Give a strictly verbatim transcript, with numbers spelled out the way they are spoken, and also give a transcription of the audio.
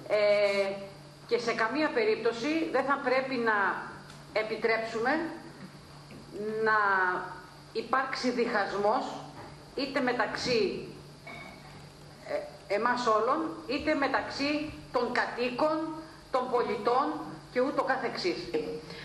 ε, και σε καμία περίπτωση δεν θα πρέπει να επιτρέψουμε να υπάρξει διχασμός είτε μεταξύ ε, εμάς όλων, είτε μεταξύ των κατοίκων, των πολιτών και ούτω καθεξής.